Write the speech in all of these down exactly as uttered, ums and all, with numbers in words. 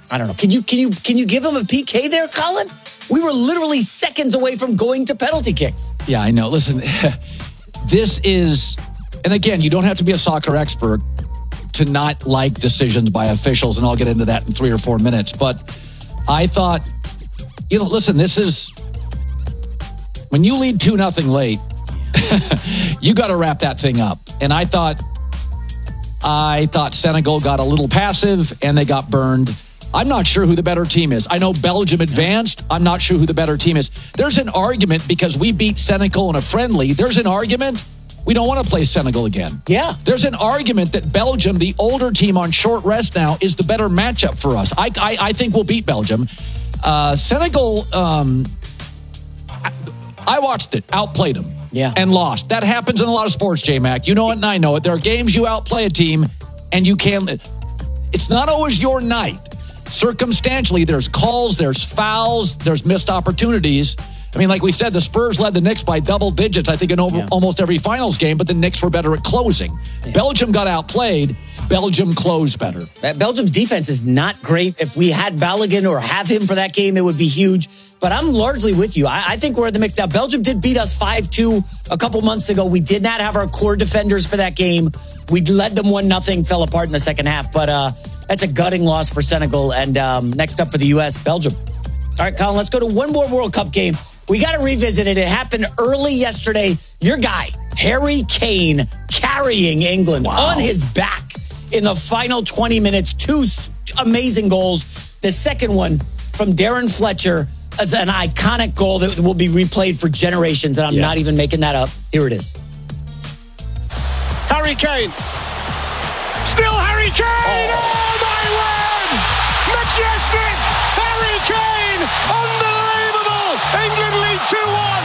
I don't know. Can you can you can you give him a P K there, Colin? We were literally seconds away from going to penalty kicks. Yeah, I know. Listen, this is, and again, you don't have to be a soccer expert to not like decisions by officials, and I'll get into that in three or four minutes. But I thought, you know, listen, this is, when you lead two nothing late, you got to wrap that thing up. And I thought, I thought Senegal got a little passive and they got burned. I'm not sure who the better team is. I know Belgium advanced. I'm not sure who the better team is. There's an argument because we beat Senegal in a friendly. There's an argument we don't want to play Senegal again. Yeah. There's an argument that Belgium, the older team on short rest now, is the better matchup for us. I I, I think we'll beat Belgium. Uh, Senegal, um, I, I watched it, outplayed them. Yeah. And lost. That happens in a lot of sports, J-Mac. You know it and I know it. There are games you outplay a team and you can't. It's not always your night. Circumstantially, there's calls, there's fouls, there's missed opportunities. I mean, like we said, the Spurs led the Knicks by double digits, I think, in over, yeah. almost every finals game, but the Knicks were better at closing. Yeah. Belgium got outplayed. Belgium closed better. Belgium's defense is not great. If we had Balogun or have him for that game, it would be huge. But I'm largely with you. I, I think we're in the mix now. Belgium did beat us five two a couple months ago. We did not have our core defenders for that game. We led them one nothing, fell apart in the second half. But uh, that's a gutting loss for Senegal. And um, next up for the U S, Belgium. All right, Colin, let's go to one more World Cup game. We got to revisit it. It happened early yesterday. Your guy, Harry Kane, carrying England wow. on his back in the final twenty minutes. Two amazing goals. The second one from Darren Fletcher is an iconic goal that will be replayed for generations, and I'm yeah. not even making that up. Here it is. Harry Kane. Still Harry Kane! Oh, oh my word! Majestic! Harry Kane! Unbelievable! England lead two one.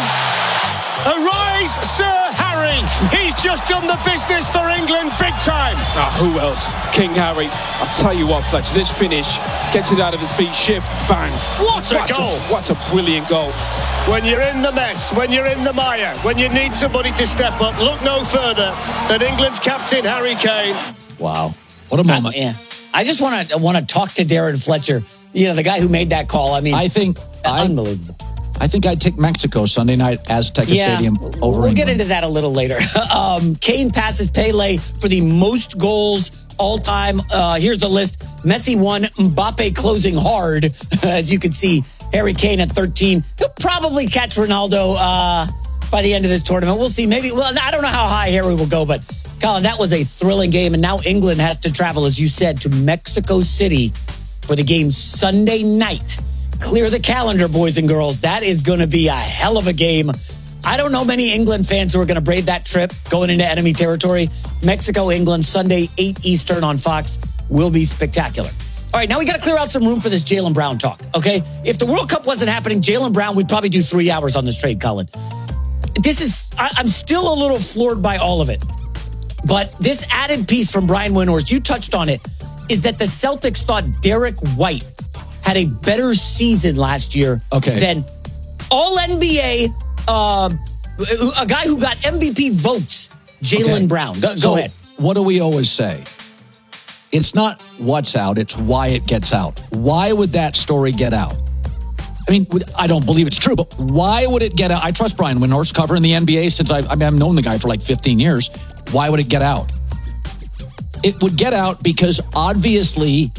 Arise, Sir Harry. He's just done the business for England big time. Ah, who else? King Harry. I'll tell you what, Fletcher, this finish gets it out of his feet, shift, bang. What a what goal. A, what a brilliant goal. When you're in the mess, when you're in the mire, when you need somebody to step up, look no further than England's captain, Harry Kane. Wow. What a moment. I, yeah. I just want to want to talk to Darren Fletcher, you know, the guy who made that call. I mean, I think unbelievable. I, I think I'd take Mexico Sunday night, Azteca yeah, Stadium over We'll England. get into that a little later. um, Kane passes Pele for the most goals all time. Uh, here's the list. Messi one, Mbappe closing hard. As you can see, Harry Kane at thirteen. He'll probably catch Ronaldo uh, by the end of this tournament. We'll see. Maybe, well, I don't know how high Harry will go, but Colin, that was a thrilling game. And now England has to travel, as you said, to Mexico City for the game Sunday night. Clear the calendar, boys and girls. That is going to be a hell of a game. I don't know many England fans who are going to brave that trip going into enemy territory. Mexico, England, Sunday, eight Eastern on Fox will be spectacular. All right, now we got to clear out some room for this Jaylen Brown talk, okay? If the World Cup wasn't happening, Jaylen Brown, we'd probably do three hours on this trade, Colin. This is, I, I'm still a little floored by all of it. But this added piece from Brian Windhorst, you touched on it, is that the Celtics thought Derek White had a better season last year okay. than all N B A, uh, a guy who got M V P votes, Jaylen okay. Brown. Go, so go ahead. What do we always say? It's not what's out, it's why it gets out. Why would that story get out? I mean, I don't believe it's true, but why would it get out? I trust Brian Windhorst covering the N B A since I've, I mean, I've known the guy for like fifteen years. Why would it get out? It would get out because obviously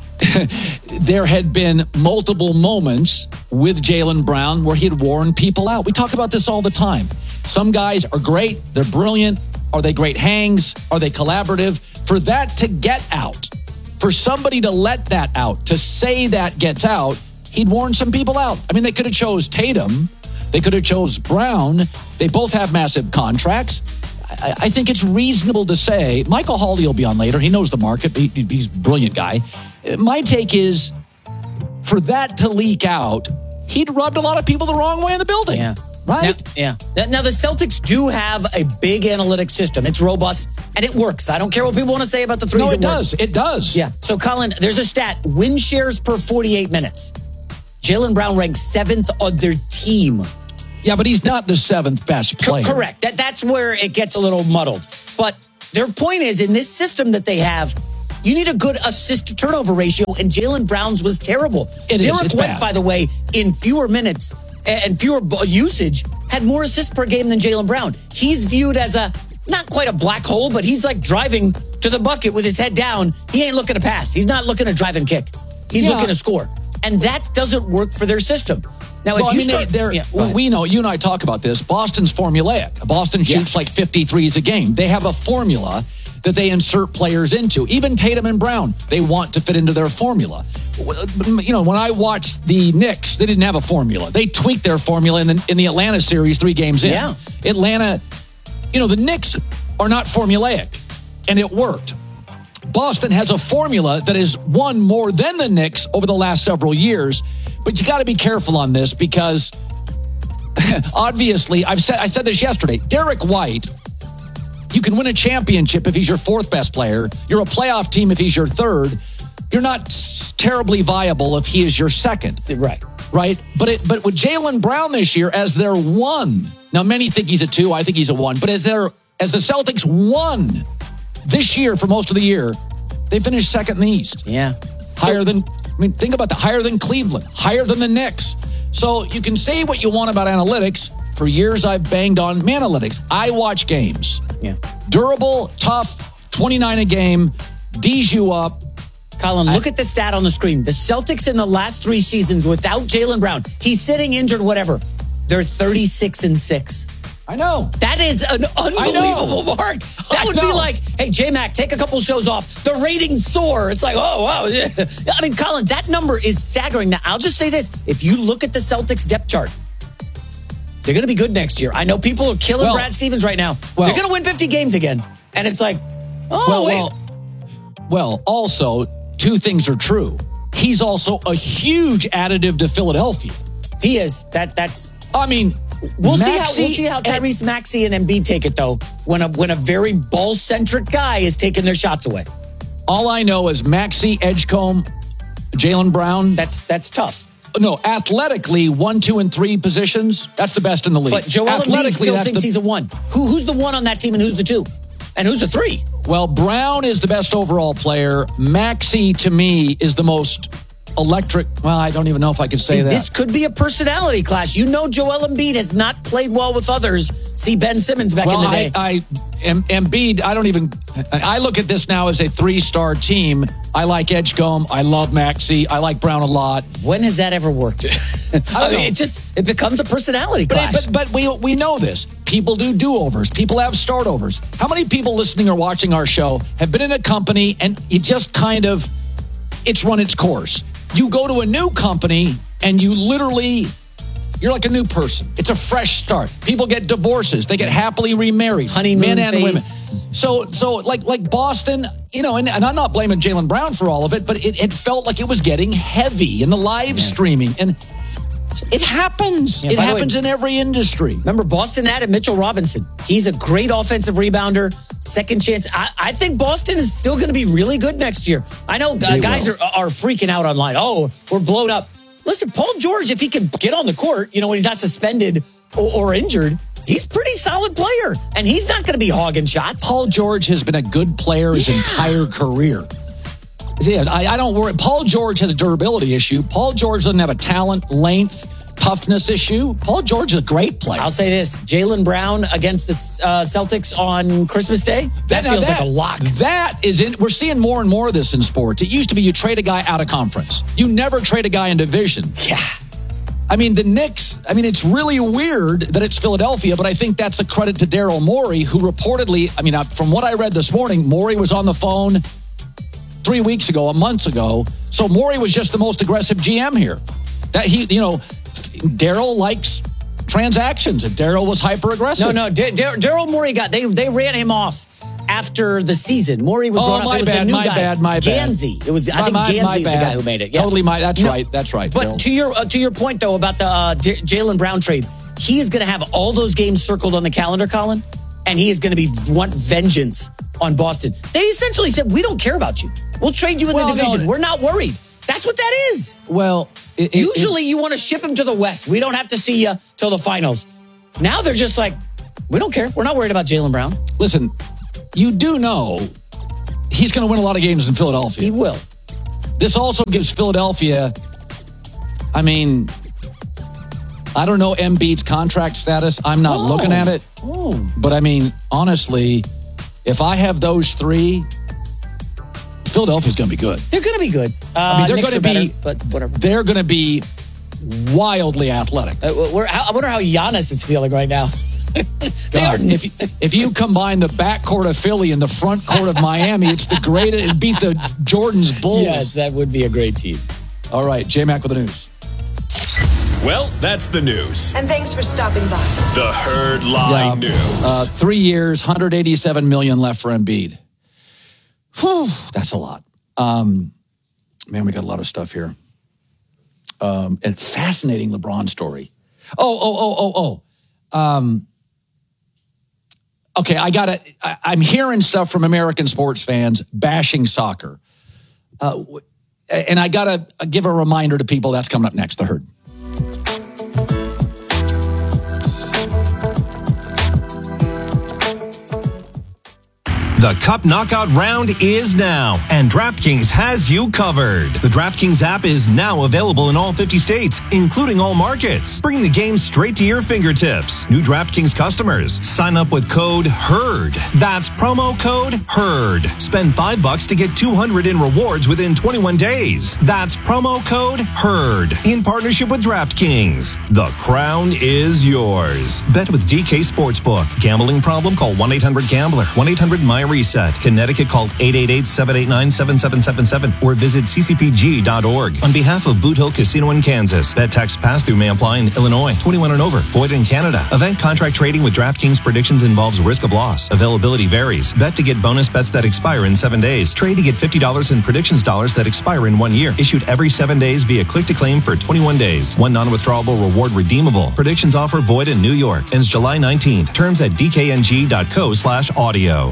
there had been multiple moments with Jaylen Brown where he had worn people out. We talk about this all the time. Some guys are great. They're brilliant. Are they great hangs? Are they collaborative? For that to get out, for somebody to let that out, to say that gets out, he'd worn some people out. I mean, they could have chose Tatum. They could have chose Brown. They both have massive contracts. I, I think it's reasonable to say, Michael Hawley will be on later. He knows the market. He, he's a brilliant guy. My take is, for that to leak out, he'd rubbed a lot of people the wrong way in the building. Yeah. Right? Now, yeah. Now, the Celtics do have a big analytics system. It's robust, and it works. I don't care what people want to say about the threes. No, it, it does. Works. It does. Yeah. So, Colin, there's a stat. Win shares per forty-eight minutes. Jaylen Brown ranks seventh on their team. Yeah, but he's not the seventh best player. Co- correct. That, that's where it gets a little muddled. But their point is, in this system that they have, You need a good assist to turnover ratio, and Jaylen Brown's was terrible. It is. Derek It's White, bad. by the way, in fewer minutes and fewer usage, had more assists per game than Jaylen Brown. He's viewed as a, not quite a black hole, but he's like driving to the bucket with his head down. He ain't looking to pass. He's not looking to drive and kick. He's Yeah. looking to score. And that doesn't work for their system. Now, Well, if I you mean, start... they, they're, yeah, go well, ahead. we know, you and I talk about this. Boston's formulaic. Boston shoots Yeah. like fifty-threes a game. They have a formula that they insert players into. Even Tatum and Brown, they want to fit into their formula. You know, when I watched the Knicks, they didn't have a formula. They tweaked their formula in the, in the Atlanta series three games in. Yeah. Atlanta, you know, the Knicks are not formulaic, and it worked. Boston has a formula that has won more than the Knicks over the last several years, but you got to be careful on this because obviously, I've said I said this yesterday. Derek White, you can win a championship if he's your fourth best player. You're a playoff team if he's your third. You're not terribly viable if he is your second. Right. Right? But it, but with Jaylen Brown this year as their one, now many think he's a two, I think he's a one, but as their as the Celtics won this year for most of the year, they finished second in the East. Yeah. Higher than, I mean, think about that. Higher than Cleveland, higher than the Knicks. So you can say what you want about analytics. For years, I've banged on Manalytics. I watch games. Yeah. Durable, tough, twenty-nine a game, D's you up. Colin, look at the stat on the screen. The Celtics in the last three seasons without Jaylen Brown, he's sitting injured, whatever. They're thirty-six and six. I know. That is an unbelievable mark. That I would be know. like, hey, J-Mac, take a couple shows off. The ratings soar. It's like, oh, wow. I mean, Colin, that number is staggering. Now, I'll just say this. If you look at the Celtics depth chart, they're going to be good next year. I know people are killing Well, Brad Stevens right now. well- they're going to win fifty games again. And it's like, oh, Well, wait. well, well, also, two things are true. He's also a huge additive to Philadelphia. He is. That That's... I mean, We'll see how Maxey we'll see how and- Tyrese Maxey and Embiid take it though. When a when a very ball centric guy is taking their shots away, all I know is Maxey, Edgecombe, Jaylen Brown. that's that's tough. No, athletically, one, two, and three positions. That's the best in the league. But Joel Embiid Athletically, still that's thinks the- he's a one. Who who's the one on that team and who's the two, and who's the three? Well, Brown is the best overall player. Maxey, to me, is the most electric. Well, I don't even know if I could say See, that. this could be a personality clash. You know, Joel Embiid has not played well with others. See Ben Simmons back well, in the day. I, I Em- Embiid, I don't even. I look at this now as a three-star team. I like Edgecombe. I love Maxey. I like Brown a lot. when has that ever worked? I, don't mean, know. it just it becomes a personality But, clash. but but we we know this. People do do-overs. People have start-overs. How many people listening or watching our show have been in a company and you just kind of, it's run its course? You go to a new company and you literally, you're like a new person. It's a fresh start. People get divorces. They get happily remarried. Honeymoon men and phase. women. So so like like Boston, you know, and, and I'm not blaming Jaylen Brown for all of it, but it, it felt like it was getting heavy in the live streaming. And it happens. Yeah, it by the way- happens in every industry. Remember, Boston added Mitchell Robinson. He's a great offensive rebounder, second chance. I, I think Boston is still going to be really good next year. I know uh, They guys will. are, are freaking out online. Oh, we're blown up. Listen, Paul George, if he can get on the court, you know, when he's not suspended or, or injured, he's a pretty solid player. And he's not going to be hogging shots. Paul George has been a good player his entire career. Yeah, I, I don't worry. Paul George has a durability issue. Paul George doesn't have a talent, length, toughness issue. Paul George is a great player. I'll say this, Jaylen Brown against the uh, Celtics on Christmas Day, that Now feels like a lock. That is in. We're seeing more and more of this in sports. It used to be you trade a guy out of conference. You never trade a guy in division. Yeah. I mean, the Knicks, I mean, it's really weird that it's Philadelphia, but I think that's a credit to Daryl Morey, who reportedly, I mean, uh, from what I read this morning, Morey was on the phone three weeks ago, a month ago. So Morey was just the most aggressive G M here. That he, you know, Daryl likes transactions, and Daryl was hyper aggressive. No, no, Dar- Dar- Daryl Morey got, they they ran him off after the season. Morey was Oh, run off. my It was bad, the new my guy, bad, my bad. Gansey. It was, I My- think my- my Gansey's the bad. guy who made it. Yeah. Totally my, that's No, right, that's right. But Daryl. to your uh, to your point, though, about the uh, J- Jaylen Brown trade, he is going to have all those games circled on the calendar, Colin, and he is going to be want vengeance on Boston. They essentially said, we don't care about you. We'll trade you in Well, the no, division. no. We're not worried. That's what that is. Well, it, it- Usually you want to ship him to the West. We don't have to see you till the finals. Now they're just like, we don't care. We're not worried about Jaylen Brown. listen, you do know he's going to win a lot of games in Philadelphia. He will. This also gives Philadelphia, I mean, I don't know Embiid's contract status. I'm not oh. looking at it. Oh. But, I mean, honestly, if I have those three, Philadelphia's going to be good. They're going to be good. Uh, I mean, they're going to be, better, but whatever. They're going to be wildly athletic. Uh, we're, I wonder how Giannis is feeling right now. God, if, you, if you combine the backcourt of Philly and the front court of Miami, it's the greatest. It beat the Jordan's Bulls. Yes, that would be a great team. All right, J-Mac with the news. Well, that's the news. And thanks for stopping by. The Herd Line yeah, News. Uh, three years, one hundred eighty-seven million dollars left for Embiid. Whew, that's a lot. Um, man, we got a lot of stuff here. Um, and fascinating LeBron story. Oh, oh, oh, oh, oh. Um, okay, I got to, I'm hearing stuff from American sports fans bashing soccer. Uh, and I got to give a reminder to people that's coming up next, The Herd. The Cup Knockout Round is now, and DraftKings has you covered. The DraftKings app is now available in all fifty states, including all markets. Bring the game straight to your fingertips. New DraftKings customers, sign up with code HERD. That's promo code HERD. Spend five bucks to get two hundred in rewards within twenty-one days. That's promo code HERD. In partnership with DraftKings. The crown is yours. Bet with D K Sportsbook. Gambling problem? Call one eight hundred gambler. one eight hundred my reset. Connecticut, called eight eight eight, seven eight nine, seven seven seven seven or visit c c p g dot org. On behalf of Boot Hill Casino in Kansas, bet tax pass-through may apply in Illinois. twenty-one and over. Void in Canada. Event contract trading with DraftKings predictions involves risk of loss. Availability varies. Bet to get bonus bets that expire in seven days. Trade to get fifty dollars in predictions dollars that expire in one year. Issued every seven days via click-to-claim for twenty-one days. One non-withdrawable reward redeemable. Predictions offer void in New York. Ends July nineteenth. Terms at d k n g dot co slash audio.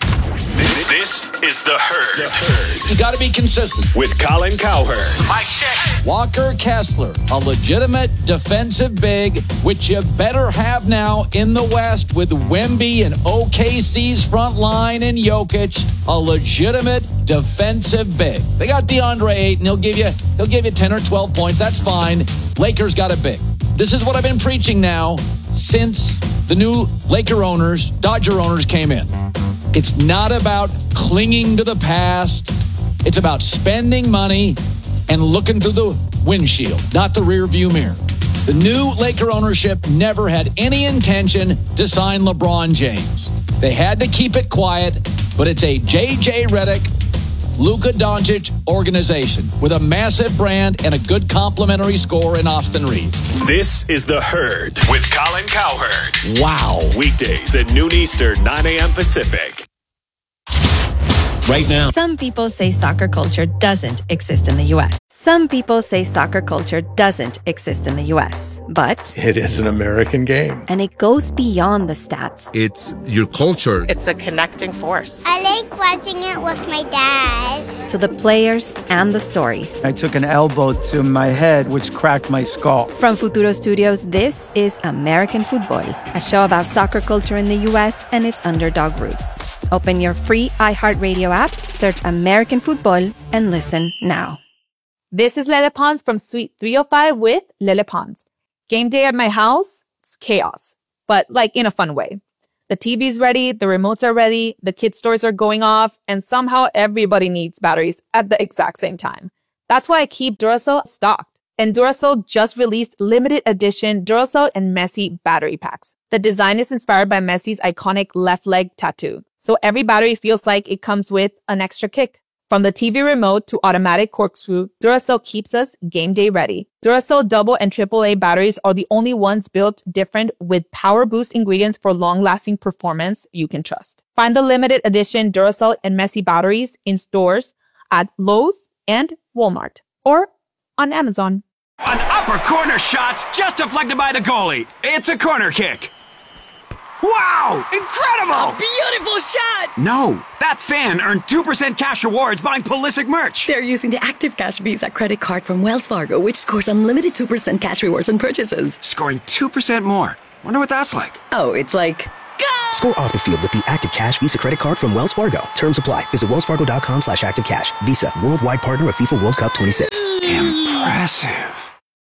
This is The Herd. The Herd. You got to be consistent. With Colin Cowherd. Mic check. Walker Kessler, a legitimate defensive big, which you better have now in the West with Wemby and O K C's front line and Jokic, a legitimate defensive big. They got DeAndre Ayton. He'll give you, he'll give you ten or twelve points. That's fine. Lakers got a big. This is what I've been preaching now since the new Laker owners, Dodger owners came in. It's not about clinging to the past. It's about spending money and looking through the windshield, not the rear view mirror. The new Laker ownership never had any intention to sign LeBron James. They had to keep it quiet, but it's a J J Redick, Luka Doncic organization with a massive brand and a good complimentary score in Austin Reeves. This is The Herd with Colin Cowherd. Wow. Weekdays at noon Eastern, nine a.m. Pacific. Right now. Some people say soccer culture doesn't exist in the U S. Some people say soccer culture doesn't exist in the U S, but it is an American game. And it goes beyond the stats. It's your culture. It's a connecting force. I like watching it with my dad. To the players and the stories. I took an elbow to my head, which cracked my skull. From Futuro Studios, this is American Football, a show about soccer culture in the U S and its underdog roots. Open your free iHeartRadio app, search American Football, and listen now. This is Lele Pons from Suite three oh five with Lele Pons. Game day at my house, it's chaos, but like in a fun way. The T V's ready, the remotes are ready, the kids' toys are going off, and somehow everybody needs batteries at the exact same time. That's why I keep Duracell stocked. And Duracell just released limited edition Duracell and Messi battery packs. The design is inspired by Messi's iconic left leg tattoo. So every battery feels like it comes with an extra kick. From the T V remote to automatic corkscrew, Duracell keeps us game day ready. Duracell double and triple A batteries are the only ones built different with power boost ingredients for long-lasting performance you can trust. Find the limited edition Duracell and Messi batteries in stores at Lowe's and Walmart or on Amazon. An upper corner shot just deflected by the goalie. It's a corner kick. Wow! Incredible! A beautiful shot! No, that fan earned two percent cash rewards buying Pulisic merch. They're using the Active Cash Visa credit card from Wells Fargo, which scores unlimited two percent cash rewards on purchases. Scoring two percent more. Wonder what that's like. Oh, it's like... Go! Score off the field with the Active Cash Visa credit card from Wells Fargo. Terms apply. Visit wellsfargo.com slash active cash. Visa, worldwide partner of FIFA World Cup twenty-six. Impressive.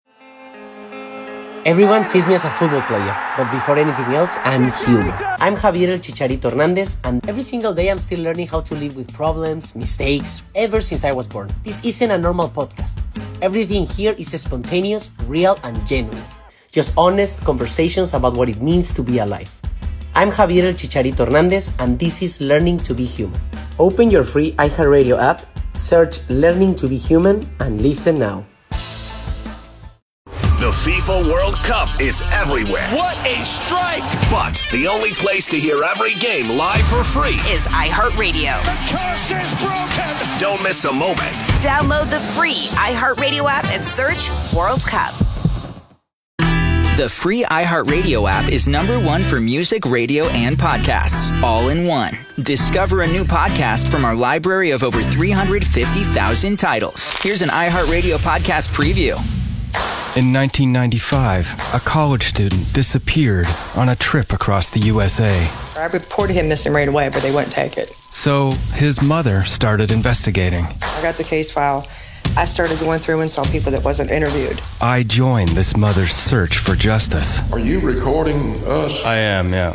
Everyone sees me as a football player, but before anything else, I'm human. I'm Javier El Chicharito Hernandez, and every single day I'm still learning how to live with problems, mistakes, ever since I was born. This isn't a normal podcast. Everything here is spontaneous, real, and genuine. Just honest conversations about what it means to be alive. I'm Javier El Chicharito Hernandez, and this is Learning to be Human. Open your free iHeartRadio app, search Learning to be Human, and listen now. The FIFA World Cup is everywhere. What a strike! But the only place to hear every game live for free is iHeartRadio. The curse is broken! Don't miss a moment. Download the free iHeartRadio app and search World Cup. The free iHeartRadio app is number one for music, radio, and podcasts, all in one. Discover a new podcast from our library of over three hundred fifty thousand titles. Here's an iHeartRadio podcast preview. In nineteen ninety-five, a college student disappeared on a trip across the U S A. I reported him missing right away, but they wouldn't take it. So his mother started investigating. I got the case file. I started going through and saw people that wasn't interviewed. I joined this mother's search for justice. Are you recording us? I am, yeah.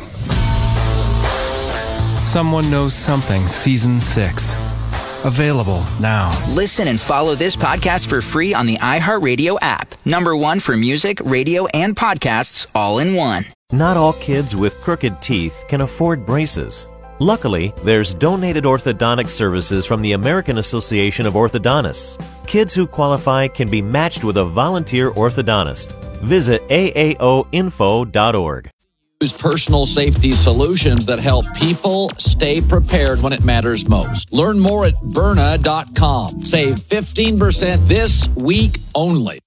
Someone Knows Something, Season six. Available now. Listen and follow this podcast for free on the iHeartRadio app. Number one for music, radio, and podcasts, all in one. Not all kids with crooked teeth can afford braces. Luckily, there's donated orthodontic services from the American Association of Orthodontists. Kids who qualify can be matched with a volunteer orthodontist. Visit A A O info dot org. Use personal safety solutions that help people stay prepared when it matters most. Learn more at Byrna dot com. Save fifteen percent this week only.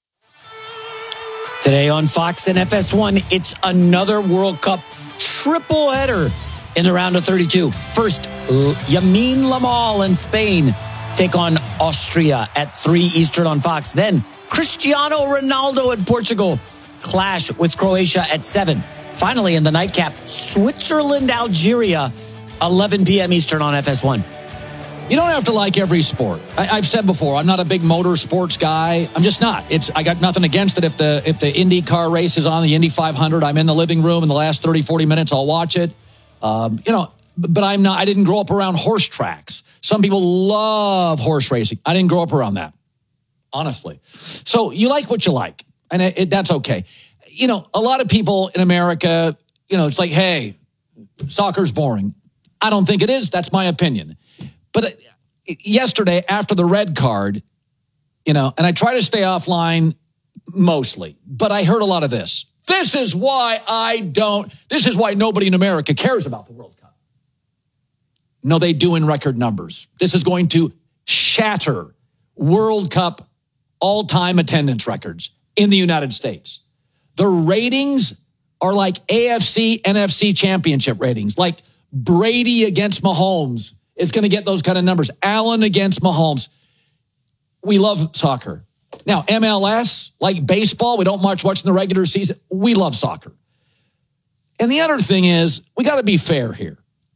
Today on Fox and F S one, it's another World Cup triple header in the round of thirty-two. First, Yamin Lamal and Spain take on Austria at three Eastern on Fox. Then, Cristiano Ronaldo and Portugal clash with Croatia at seven. Finally, in the nightcap, Switzerland, Algeria, eleven p.m. Eastern on F S one. You don't have to like every sport. I, I've said before, I'm not a big motor sports guy. I'm just not. It's I got nothing against it. If the if the Indy car race is on, the Indy five hundred, I'm in the living room in the last thirty, forty minutes, I'll watch it. Um, you know, but I'm not. I didn't grow up around horse tracks. Some people love horse racing. I didn't grow up around that, honestly. So you like what you like, and it, it, that's okay. You know, a lot of people in America, you know, it's like, hey, soccer's boring. I don't think it is. That's my opinion. But yesterday, after the red card, you know, and I try to stay offline mostly, but I heard a lot of this. This is why I don't, this is why nobody in America cares about the World Cup. No, they do in record numbers. This is going to shatter World Cup all-time attendance records in the United States. The ratings are like A F C, N F C championship ratings, like Brady against Mahomes. It's going to get those kind of numbers. Allen against Mahomes. We love soccer. Now, M L S, like baseball, we don't much watch in the regular season. We love soccer. And the other thing is, we got to be fair here.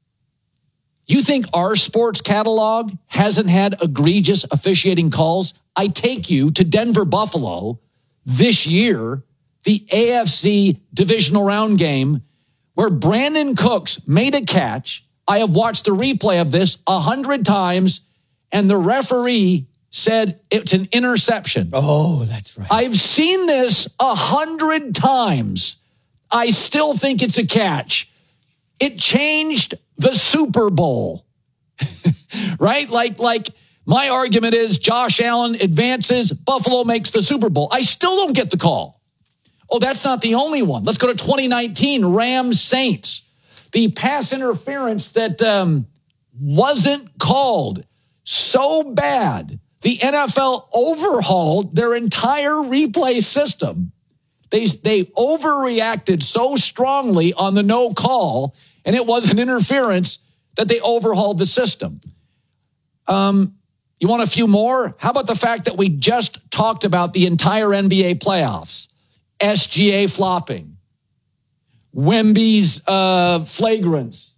You think our sports catalog hasn't had egregious officiating calls? I take you to Denver Buffalo this year, the A F C divisional round game, where Brandon Cooks made a catch. I have watched the replay of this a hundred times, and the referee said it's an interception. Oh, that's right. I've seen this a hundred times. I still think it's a catch. It changed the Super Bowl, right? Like, like my argument is Josh Allen advances, Buffalo makes the Super Bowl. I still don't get the call. Oh, that's not the only one. Let's go to twenty nineteen, Rams Saints. The pass interference that um, wasn't called so bad, the N F L overhauled their entire replay system. They, they overreacted so strongly on the no call, and it was an interference, that they overhauled the system. Um, you want a few more? How about the fact that we just talked about the entire N B A playoffs? S G A flopping. Wemby's uh, flagrants,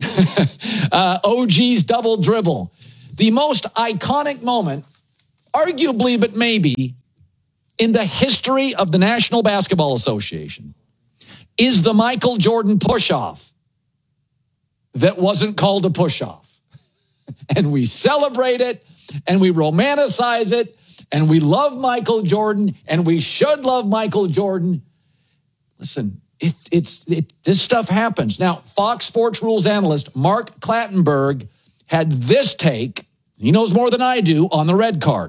uh, O G's double dribble. The most iconic moment, arguably, but maybe, in the history of the National Basketball Association is the Michael Jordan push-off that wasn't called a push-off. And we celebrate it, and we romanticize it, and we love Michael Jordan, and we should love Michael Jordan. Listen, it, it's it, this stuff happens. Now, Fox Sports Rules analyst Mark Clattenburg had this take. He knows more than I do on the red card.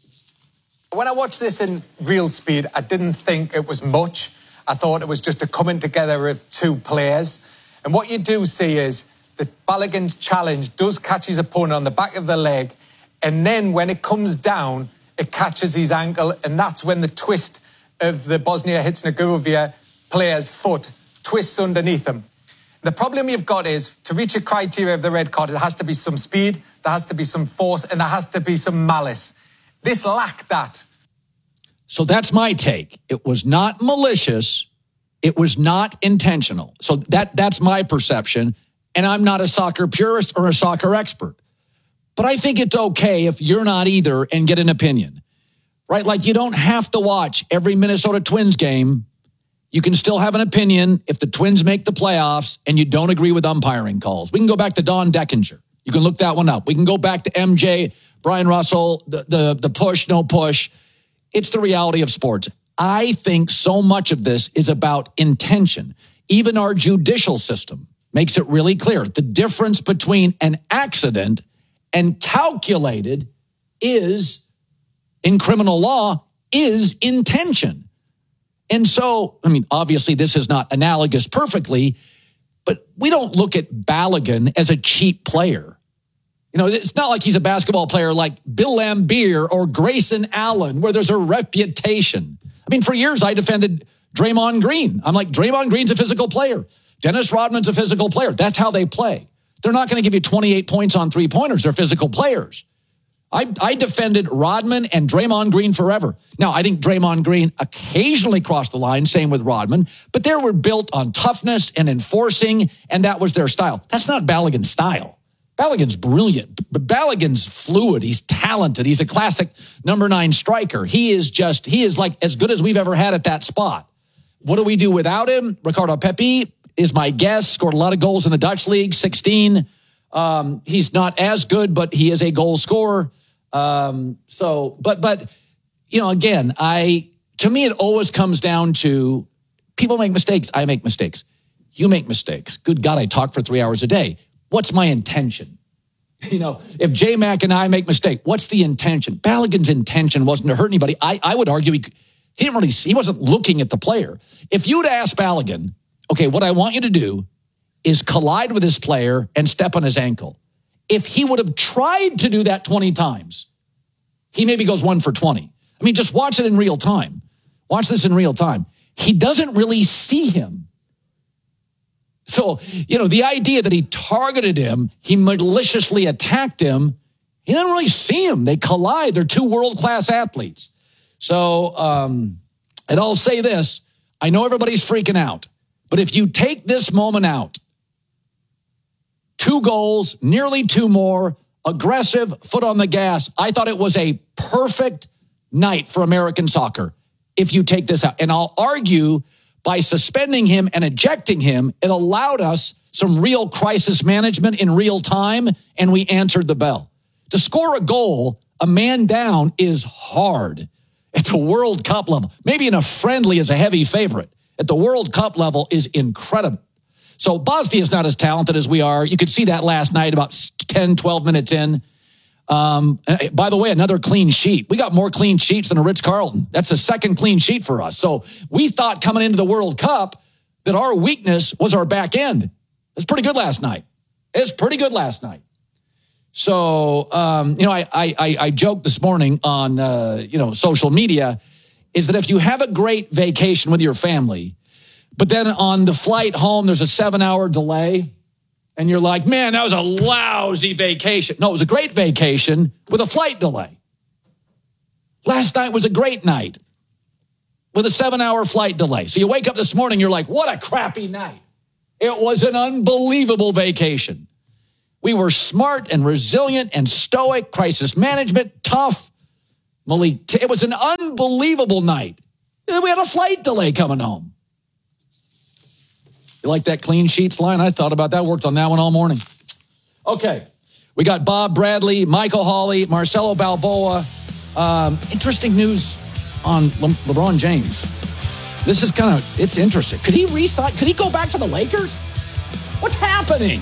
When I watched this in real speed, I didn't think it was much. I thought it was just a coming together of two players. And what you do see is that Balogun's challenge does catch his opponent on the back of the leg. And then when it comes down, it catches his ankle. And that's when the twist of the Bosnia-Herzegovina player's foot twists underneath him. The problem you've got is, to reach a criteria of the red card, it has to be some speed, there has to be some force, and there has to be some malice. This lacked that. So that's my take. It was not malicious. It was not intentional. So that that's my perception. And I'm not a soccer purist or a soccer expert. But I think it's okay if you're not either and get an opinion, right? Like, you don't have to watch every Minnesota Twins game. You can still have an opinion if the Twins make the playoffs and you don't agree with umpiring calls. We can go back to Don Deckinger. You can look that one up. We can go back to M J, Brian Russell, the, the, the push, no push. It's the reality of sports. I think so much of this is about intention. Even our judicial system makes it really clear. The difference between an accident and calculated is, in criminal law, is intention. And so, I mean, obviously this is not analogous perfectly, but we don't look at Balogun as a cheap player. You know, it's not like he's a basketball player like Bill Laimbeer or Grayson Allen, where there's a reputation. I mean, for years, I defended Draymond Green. I'm like, Draymond Green's a physical player. Dennis Rodman's a physical player. That's how they play. They're not going to give you twenty-eight points on three-pointers. They're physical players. I, I defended Rodman and Draymond Green forever. Now, I think Draymond Green occasionally crossed the line, same with Rodman, but they were built on toughness and enforcing, and that was their style. That's not Balogun's style. Balogun's brilliant, but Balogun's fluid. He's talented. He's a classic number nine striker. He is just, he is like as good as we've ever had at that spot. What do we do without him? Ricardo Pepi is my guess. Scored a lot of goals in the Dutch league, sixteen. Um, he's not as good, but he is a goal scorer. Um, so, but, but, you know, again, I, to me, it always comes down to people make mistakes. I make mistakes. You make mistakes. Good God, I talk for three hours a day. What's my intention? You know, if J-Mac and I make mistake, what's the intention? Balogun's intention wasn't to hurt anybody. I, I would argue he, he didn't really see, he wasn't looking at the player. If you'd ask Balogun, okay, what I want you to do is collide with this player and step on his ankle. If he would have tried to do that twenty times, he maybe goes one for twenty. I mean, just watch it in real time. Watch this in real time. He doesn't really see him. So, you know, the idea that he targeted him, he maliciously attacked him, he doesn't really see him. They collide. They're two world-class athletes. So, um, and I'll say this, I know everybody's freaking out, but if you take this moment out, two goals, nearly two more, aggressive, foot on the gas, I thought it was a perfect night for American soccer if you take this out. And I'll argue by suspending him and ejecting him, it allowed us some real crisis management in real time, and we answered the bell. To score a goal, a man down, is hard at the World Cup level. Maybe in a friendly as a heavy favorite. At the World Cup level is incredible. So Bosnia is not as talented as we are. You could see that last night about ten, twelve minutes in. Um, by the way, another clean sheet. We got more clean sheets than a Ritz-Carlton. That's the second clean sheet for us. So we thought coming into the World Cup that our weakness was our back end. It's pretty good last night. It's pretty good last night. So, um, you know, I, I, I joked this morning on, uh, you know, social media is that if you have a great vacation with your family, but then on the flight home, there's a seven hour delay, and you're like, man, that was a lousy vacation. No, it was a great vacation with a flight delay. Last night was a great night with a seven-hour flight delay. So you wake up this morning, you're like, what a crappy night. It was an unbelievable vacation. We were smart and resilient and stoic, crisis management, tough. Malik, t- it was an unbelievable night. And we had a flight delay coming home. You like that clean sheets line? I thought about that, worked on that one all morning. Okay, we got Bob Bradley, Michael Hawley, Marcelo Balboa. Um, interesting news on Le- LeBron James. This is kind of, it's interesting. Could he resign? Could he go back to the Lakers? What's happening?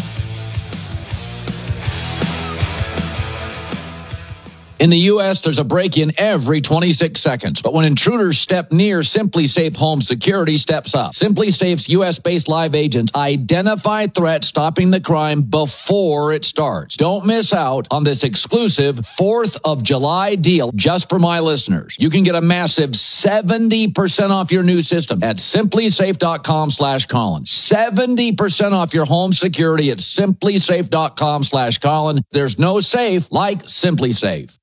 In the U S, there's a break-in every twenty-six seconds. But when intruders step near, SimpliSafe Home Security steps up. SimpliSafe's U S-based live agents identify threats, stopping the crime before it starts. Don't miss out on this exclusive fourth of July deal just for my listeners. You can get a massive seventy percent off your new system at SimpliSafe.com slash Colin. seventy percent off your home security at SimpliSafe.com slash Colin. There's no safe like SimpliSafe.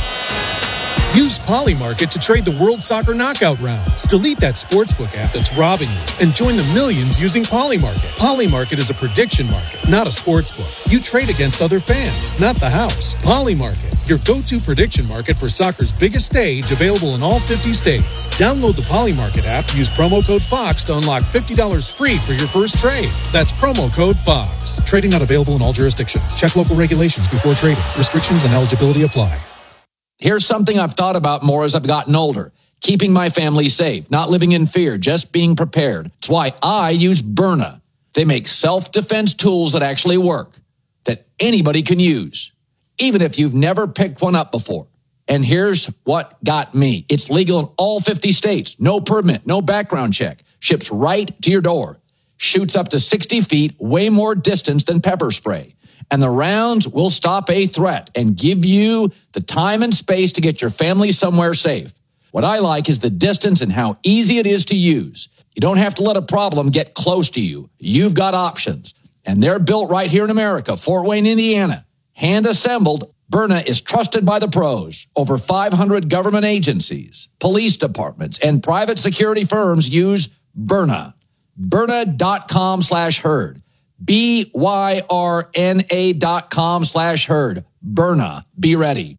Use Polymarket to trade the World Soccer Knockout rounds. Delete that sportsbook app that's robbing you and join the millions using Polymarket. Polymarket is a prediction market, not a sportsbook. You trade against other fans, not the house. Polymarket, your go-to prediction market for soccer's biggest stage, available in all fifty states. Download the Polymarket app, use promo code FOX to unlock fifty dollars free for your first trade. That's promo code FOX. Trading not available in all jurisdictions. Check local regulations before trading. Restrictions and eligibility apply. Here's something I've thought about more as I've gotten older. Keeping my family safe, not living in fear, just being prepared. It's why I use Byrna. They make self-defense tools that actually work, that anybody can use, even if you've never picked one up before. And here's what got me. It's legal in all fifty states. No permit, no background check. Ships right to your door. Shoots up to sixty feet, way more distance than pepper spray. And the rounds will stop a threat and give you the time and space to get your family somewhere safe. What I like is the distance and how easy it is to use. You don't have to let a problem get close to you. You've got options. And they're built right here in America, Fort Wayne, Indiana. Hand assembled, Byrna is trusted by the pros. Over five hundred government agencies, police departments, and private security firms use Byrna. Byrna.com slash herd. B Y R N A dot com slash herd. Byrna. Be ready.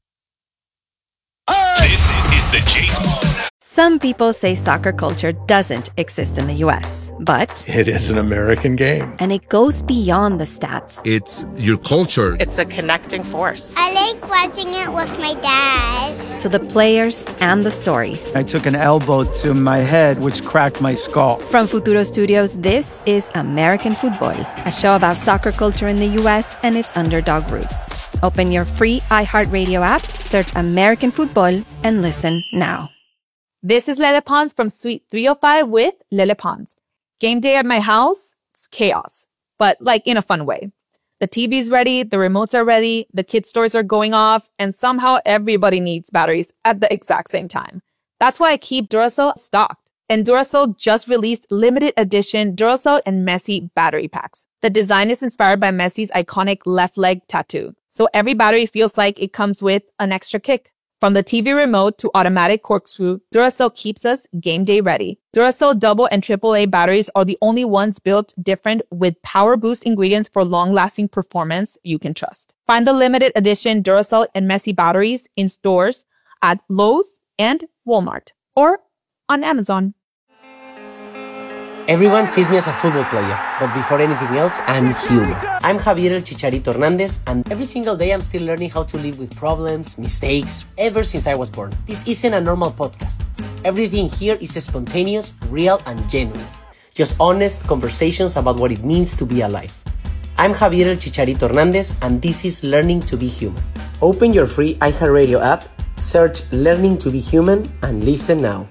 This is the Jason. Some people say soccer culture doesn't exist in the U S, but It is an American game. and it goes beyond the stats. It's your culture. It's a connecting force. I like watching it with my dad. To the players and the stories. I took an elbow to my head, which cracked my skull. From Futuro Studios, this is American Football, a show about soccer culture in the U S and its underdog roots. Open your free iHeartRadio app, search American Football, and listen now. This is Lele Pons from Suite three oh five with Lele Pons. Game day at my house, it's chaos, but like in a fun way. The T V's ready, the remotes are ready, the kids' toys are going off, and somehow everybody needs batteries at the exact same time. That's why I keep Duracell stocked. And Duracell just released limited edition Duracell and Messi battery packs. The design is inspired by Messi's iconic left leg tattoo. So every battery feels like it comes with an extra kick. From the T V remote to automatic corkscrew, Duracell keeps us game day ready. Duracell double and triple A batteries are the only ones built different with power boost ingredients for long-lasting performance you can trust. Find the limited edition Duracell and Messi batteries in stores at Lowe's and Walmart or on Amazon. Everyone sees me as a football player, but before anything else, I'm human. I'm Javier El Chicharito Hernandez, and every single day I'm still learning how to live with problems, mistakes, ever since I was born. This isn't a normal podcast. Everything here is spontaneous, real, and genuine. Just honest conversations about what it means to be alive. I'm Javier El Chicharito Hernandez, and this is Learning to be Human. Open your free iHeartRadio app, search Learning to be Human, and listen now.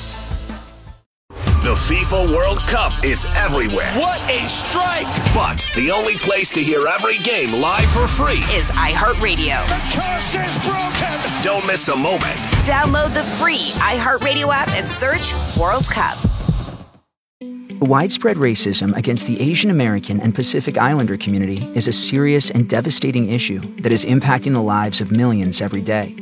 The FIFA World Cup is everywhere. What a strike! But the only place to hear every game live for free is iHeartRadio. The curse is broken! Don't miss a moment. Download the free iHeartRadio app and search World Cup. Widespread racism against the Asian American and Pacific Islander community is a serious and devastating issue that is impacting the lives of millions every day.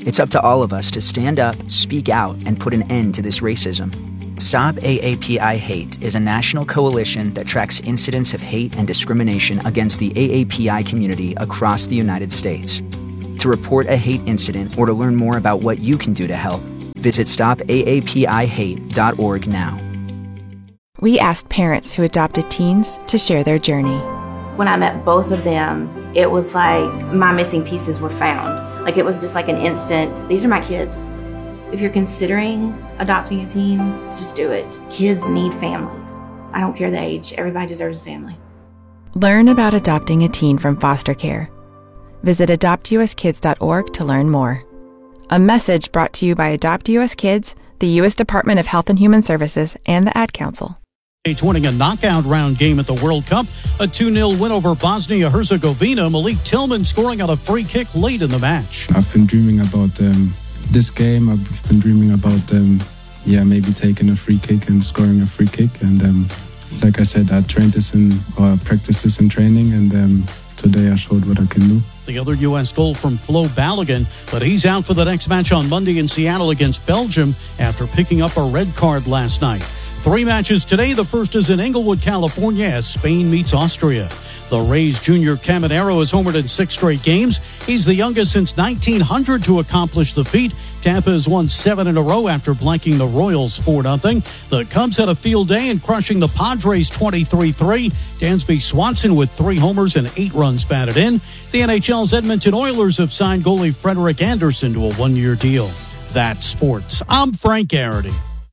It's up to all of us to stand up, speak out, and put an end to this racism. Stop A A P I Hate is a national coalition that tracks incidents of hate and discrimination against the A A P I community across the United States. To report a hate incident or to learn more about what you can do to help, visit stop A A P I hate dot org now. We asked parents who adopted teens to share their journey. When I met both of them, it was like my missing pieces were found. Like it was just like an instant, these are my kids. If you're considering adopting a teen, just do it. Kids need families. I don't care the age, everybody deserves a family. Learn about adopting a teen from foster care. Visit adopt u s kids dot org to learn more. A message brought to you by Adopt U S Kids, the U S Department of Health and Human Services, and the Ad Council. Winning a knockout round game at the World Cup. A two nil win over Bosnia-Herzegovina. Malik Tillman scoring on a free kick late in the match. I've been dreaming about um, this game. I've been dreaming about, um, yeah, maybe taking a free kick and scoring a free kick. And um, like I said, I trained this in, or practiced this in training, and um, today I showed what I can do. The other U S goal from Flo Balogun, but he's out for the next match on Monday in Seattle against Belgium after picking up a red card last night. Three matches today. The first is in Inglewood, California, as Spain meets Austria. The Rays' Junior Caminero has homered in six straight games. He's the youngest since nineteen hundred to accomplish the feat. Tampa has won seven in a row after blanking the Royals four nothing. The Cubs had a field day in crushing the Padres twenty-three three. Dansby Swanson with three homers and eight runs batted in. The N H L's Edmonton Oilers have signed goalie Frederick Anderson to a one-year deal. That's sports. I'm Frank Garrity.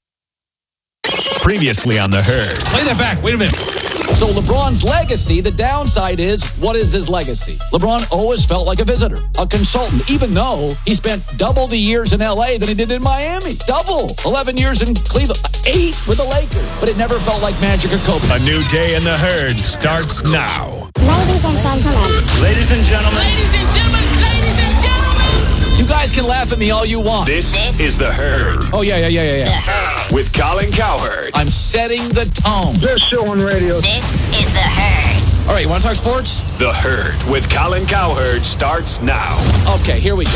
Previously on The Herd. Play that back. Wait a minute. So LeBron's legacy, the downside is, what is his legacy? LeBron always felt like a visitor, a consultant, even though he spent double the years in L A than he did in Miami. Double. eleven years in Cleveland. Eight with the Lakers. But it never felt like magic or Kobe. A new day in The Herd starts now. Ladies and gentlemen. Ladies and gentlemen. Ladies and gentlemen. Ladies and gentlemen. You guys can laugh at me all you want. This, this is The Herd. Oh, yeah, yeah, yeah, yeah, yeah. With Colin Cowherd. I'm setting the tone. Best show on radio. This is The Herd. All right, you want to talk sports? The Herd with Colin Cowherd starts now. Okay, here we go.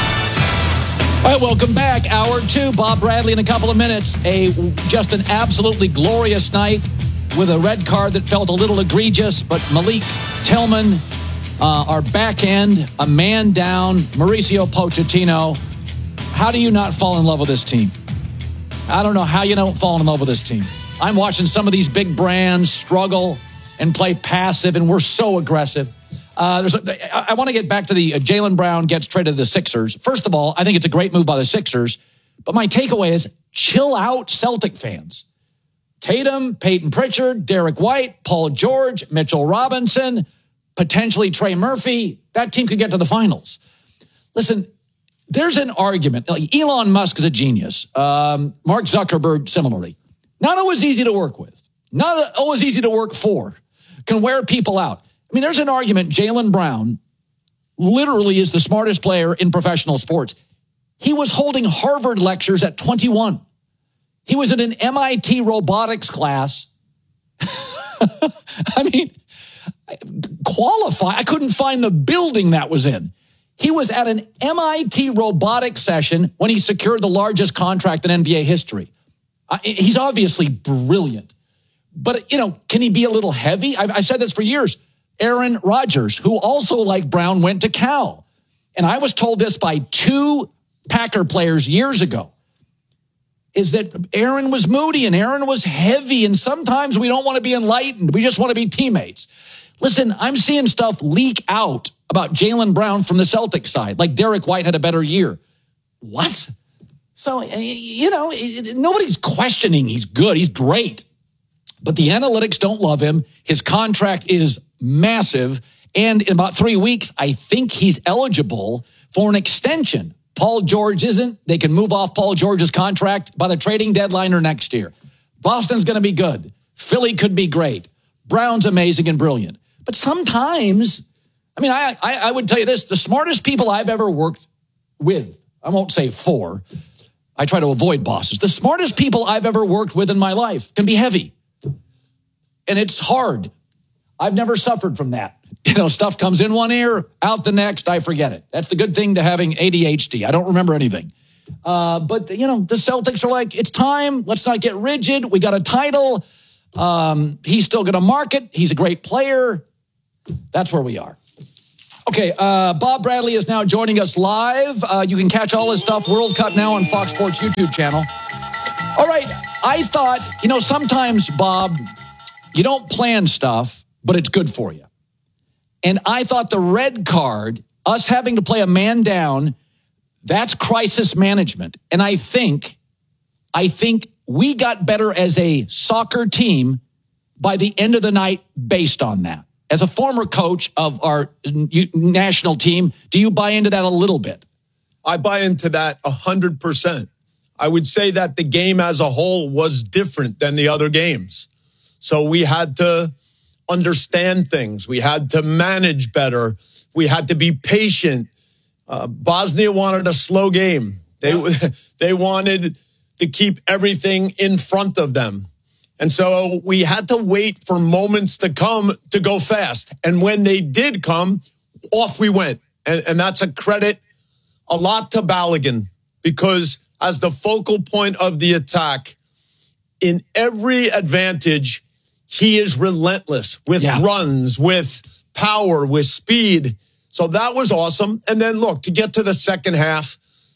All right, welcome back. Hour two. Bob Bradley in a couple of minutes. A just an absolutely glorious night with a red card that felt a little egregious, but Malik Tillman, uh, our back end, a man down, Mauricio Pochettino. How do you not fall in love with this team? I don't know how you don't fall in love with this team. I'm watching some of these big brands struggle and play passive, and we're so aggressive. Uh, there's a, I, I want to get back to the uh, Jaylen Brown gets traded to the Sixers. First of all, I think it's a great move by the Sixers, but my takeaway is chill out, Celtic fans. Tatum, Peyton Pritchard, Derek White, Paul George, Mitchell Robinson, potentially Trey Murphy. That team could get to the finals. Listen, there's an argument. Like Elon Musk is a genius. Um, Mark Zuckerberg, similarly. Not always easy to work with. Not always easy to work for. Can wear people out. I mean, there's an argument. Jaylen Brown literally is the smartest player in professional sports. He was holding Harvard lectures at twenty-one. He was in an M I T robotics class. I mean, qualify. I couldn't find the building that was in. He was at an M I T robotics session when he secured the largest contract in N B A history. Uh, he's obviously brilliant. But, you know, can he be a little heavy? I've, I've said this for years. Aaron Rodgers, who also, like Brown, went to Cal. And I was told this by two Packer players years ago, is that Aaron was moody and Aaron was heavy. And sometimes we don't want to be enlightened. We just want to be teammates. Listen, I'm seeing stuff leak out about Jaylen Brown from the Celtics side, like Derek White had a better year. What? So, you know, nobody's questioning he's good. He's great. But the analytics don't love him. His contract is massive. And in about three weeks, I think he's eligible for an extension. Paul George isn't. They can move off Paul George's contract by the trading deadline or next year. Boston's going to be good. Philly could be great. Brown's amazing and brilliant. But sometimes, I mean, I, I, I would tell you this, the smartest people I've ever worked with, I won't say for, I try to avoid bosses. The smartest people I've ever worked with in my life can be heavy. And it's hard. I've never suffered from that. You know, stuff comes in one ear, out the next, I forget it. That's the good thing to having A D H D. I don't remember anything. Uh, but, you know, the Celtics are like, it's time. Let's not get rigid. We got a title. Um, he's still going to market. He's a great player. That's where we are. Okay, uh, Bob Bradley is now joining us live. Uh, you can catch all his stuff, World Cup Now on Fox Sports YouTube channel. All right, I thought, you know, sometimes, Bob, you don't plan stuff, but it's good for you. And I thought the red card, us having to play a man down, that's crisis management. And I think, I think we got better as a soccer team by the end of the night based on that. As a former coach of our national team, do you buy into that a little bit? I buy into that one hundred percent. I would say that the game as a whole was different than the other games. So we had to understand things. We had to manage better. We had to be patient. Uh, Bosnia wanted a slow game. They, they wanted to keep everything in front of them. And so we had to wait for moments to come to go fast. And when they did come, off we went. And, and that's a credit a lot to Balogun, because as the focal point of the attack, in every advantage, he is relentless with yeah. runs, with power, with speed. So that was awesome. And then look, to get to the second half,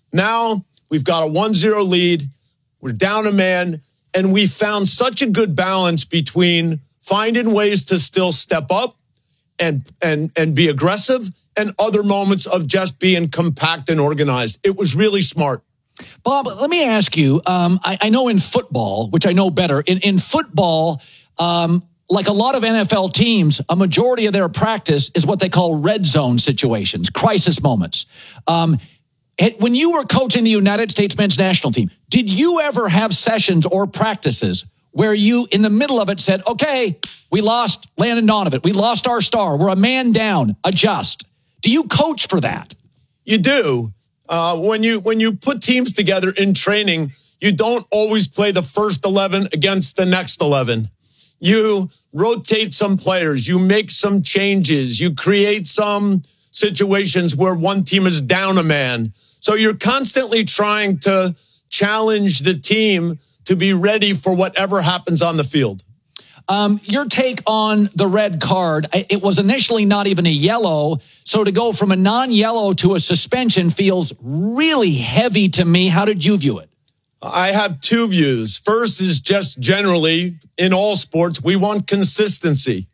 now we've got a one zero lead. We're down a man. And we found such a good balance between finding ways to still step up and and and be aggressive, and other moments of just being compact and organized. It was really smart. Bob, let me ask you, um, I, I know in football, which I know better, in, in football, um, like a lot of N F L teams, a majority of their practice is what they call red zone situations, crisis moments. Um When you were coaching the United States men's national team, did you ever have sessions or practices where you, in the middle of it, said, okay, we lost Landon Donovan. We lost our star. We're a man down. Adjust. Do you coach for that? You do. Uh, when you when you put teams together in training, you don't always play the first eleven against the next eleven. You rotate some players. You make some changes. You create some situations where one team is down a man. So you're constantly trying to challenge the team to be ready for whatever happens on the field. Um, your take on the red card, it was initially not even a yellow. So to go from a non-yellow to a suspension feels really heavy to me. How did you view it? I have two views. First is just generally in all sports, we want consistency.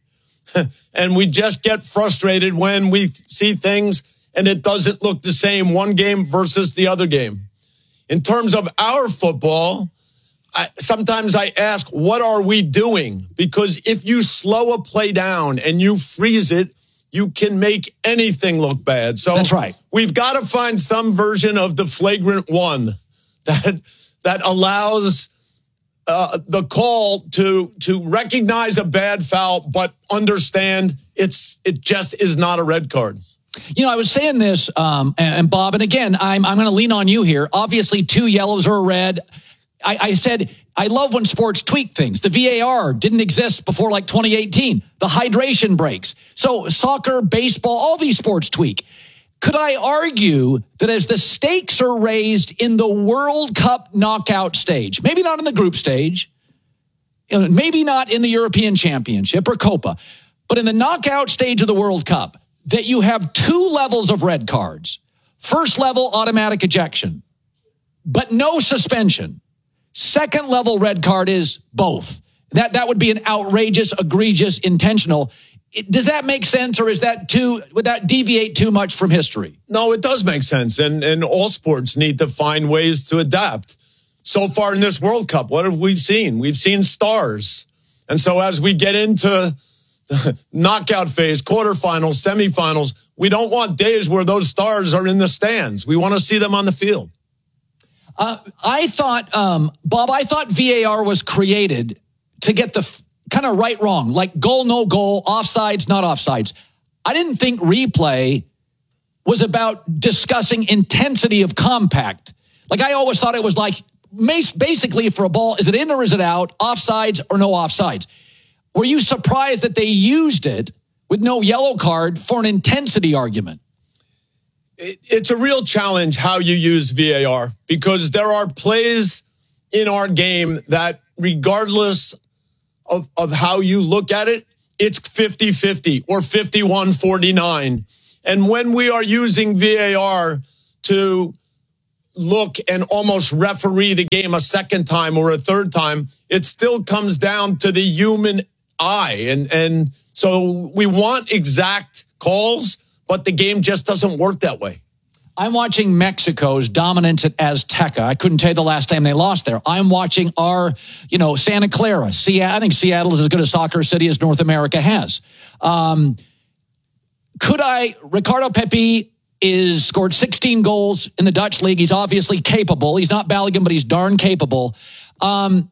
And we just get frustrated when we see things and it doesn't look the same one game versus the other game. In terms of our football, I, sometimes I ask, what are we doing? Because if you slow a play down and you freeze it, you can make anything look bad. So that's right. We've got to find some version of the flagrant one that that allows Uh, the call to to recognize a bad foul, but understand it's it just is not a red card. You know, I was saying this, um, and, and Bob, and again, I'm I'm going to lean on you here. Obviously, two yellows or a red. I, I said I love when sports tweak things. The V A R didn't exist before like twenty eighteen. The hydration breaks. So soccer, baseball, all these sports tweak. Could I argue that as the stakes are raised in the World Cup knockout stage, maybe not in the group stage, maybe not in the European Championship or Copa, but in the knockout stage of the World Cup, that you have two levels of red cards. First level, automatic ejection, but no suspension. Second level red card is both. That, that would be an outrageous, egregious, intentional. Does that make sense, or is that too, would that deviate too much from history? No, it does make sense. And, and all sports need to find ways to adapt. So far in this World Cup, what have we seen? We've seen stars. And so as we get into the knockout phase, quarterfinals, semifinals, we don't want days where those stars are in the stands. We want to see them on the field. Uh, I thought, um, Bob, I thought V A R was created to get the f- kind of right, wrong, like goal, no goal, offsides, not offsides. I didn't think replay was about discussing intensity of compact. Like I always thought it was like basically for a ball, is it in or is it out? Offsides or no offsides? Were you surprised that they used it with no yellow card for an intensity argument. It, it's a real challenge how you use V A R, because there are plays in our game that, regardless of, of how you look at it, it's fifty-fifty or fifty-one forty-nine. And when we are using V A R to look and almost referee the game a second time or a third time, it still comes down to the human eye. And, and so we want exact calls, but the game just doesn't work that way. I'm watching Mexico's dominance at Azteca. I couldn't tell you the last time they lost there. I'm watching our, you know, Santa Clara. Seattle, I think Seattle is as good a soccer city as North America has. Um, could I, Ricardo Pepi is scored sixteen goals in the Dutch league. He's obviously capable. He's not Balogun, but he's darn capable. Um,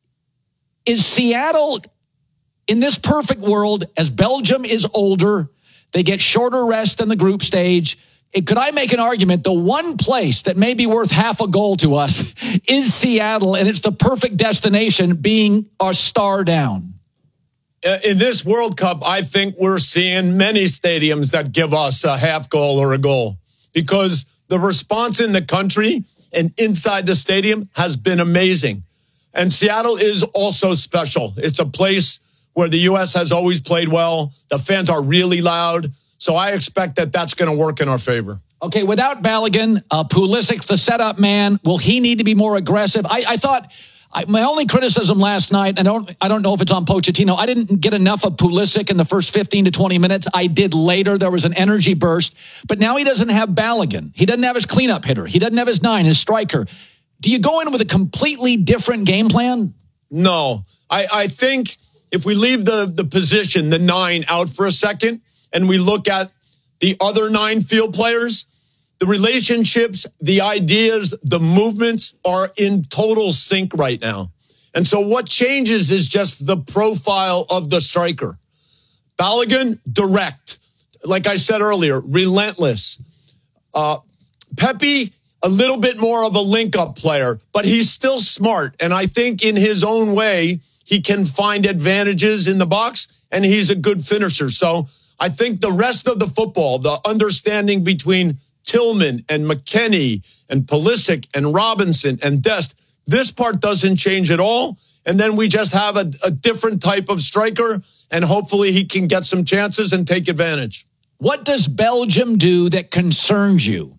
is Seattle, in this perfect world, as Belgium is older, they get shorter rest in the group stage, it, could I make an argument the one place that may be worth half a goal to us is Seattle, and it's the perfect destination being a star down? In this World Cup, I think we're seeing many stadiums that give us a half goal or a goal, because the response in the country and inside the stadium has been amazing. And Seattle is also special. It's a place where the U S has always played well. The fans are really loud. So I expect that that's going to work in our favor. Okay, without Balogun, uh, Pulisic's the setup man. Will he need to be more aggressive? I, I thought... I, my only criticism last night, I don't I don't know if it's on Pochettino, I didn't get enough of Pulisic in the first fifteen to twenty minutes. I did later. There was an energy burst. But now he doesn't have Balogun. He doesn't have his cleanup hitter. He doesn't have his nine, his striker. Do you go in with a completely different game plan? No. I, I think if we leave the, the position, the nine, out for a second, and we look at the other nine field players, the relationships, the ideas, the movements are in total sync right now. And so what changes is just the profile of the striker. Balogun, direct. Like I said earlier, relentless. Uh, Pepi, a little bit more of a link-up player, but he's still smart. And I think in his own way, he can find advantages in the box, and he's a good finisher. So I think the rest of the football, the understanding between Tillman and McKennie and Pulisic and Robinson and Dest, this part doesn't change at all. And then we just have a, a different type of striker, and hopefully he can get some chances and take advantage. What does Belgium do that concerns you?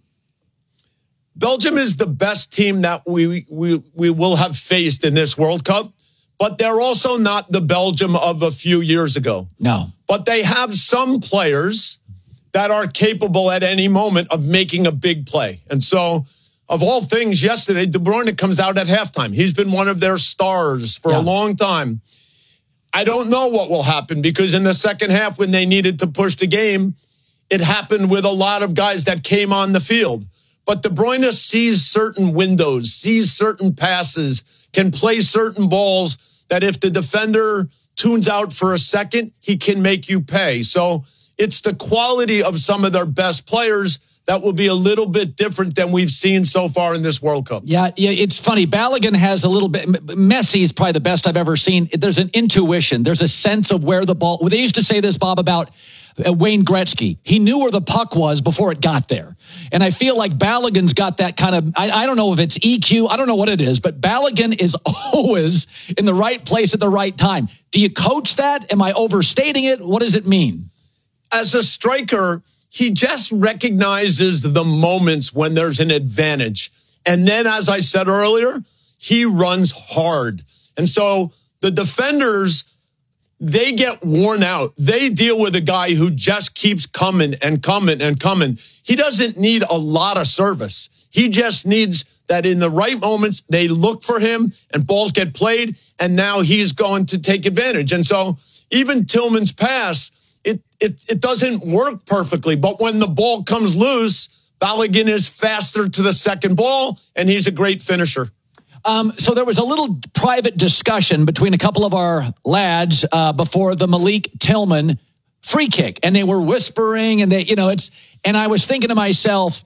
Belgium is the best team that we, we, we will have faced in this World Cup, but they're also not the Belgium of a few years ago. No. But they have some players that are capable at any moment of making a big play. And so, of all things, yesterday, De Bruyne comes out at halftime. He's been one of their stars for yeah. a long time. I don't know what will happen, because in the second half, when they needed to push the game, it happened with a lot of guys that came on the field. But De Bruyne sees certain windows, sees certain passes, can play certain balls that if the defender tunes out for a second, he can make you pay. So it's the quality of some of their best players that will be a little bit different than we've seen so far in this World Cup. Yeah, yeah, it's funny. Balogun has a little bit. Messi is probably the best I've ever seen. There's an intuition. There's a sense of where the ball. Well, they used to say this, Bob, about uh, Wayne Gretzky. He knew where the puck was before it got there. And I feel like Balogun's got that kind of. I, I don't know if it's E Q. I don't know what it is, but Balogun is always in the right place at the right time. Do you coach that? Am I overstating it? What does it mean? As a striker, he just recognizes the moments when there's an advantage. And then, as I said earlier, he runs hard. And so the defenders, they get worn out. They deal with a guy who just keeps coming and coming and coming. He doesn't need a lot of service. He just needs that in the right moments, they look for him and balls get played, and now he's going to take advantage. And so even Tillman's pass, It, it it doesn't work perfectly, but when the ball comes loose, Balogun is faster to the second ball, and he's a great finisher. Um, so there was a little private discussion between a couple of our lads uh, before the Malik Tillman free kick, and they were whispering, and they, you know, it's. And I was thinking to myself,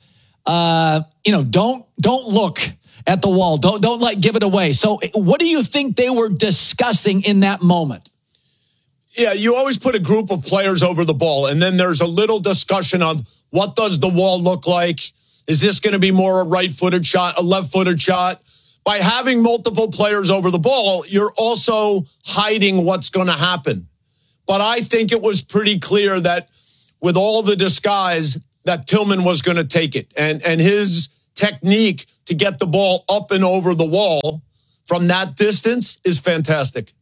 uh, you know, don't don't look at the wall, don't don't like give it away. So, what do you think they were discussing in that moment? Yeah, you always put a group of players over the ball, and then there's a little discussion of what does the wall look like? Is this going to be more a right-footed shot, a left-footed shot? By having multiple players over the ball, you're also hiding what's going to happen. But I think it was pretty clear that with all the disguise, that Tillman was going to take it. And, and his technique to get the ball up and over the wall from that distance is fantastic.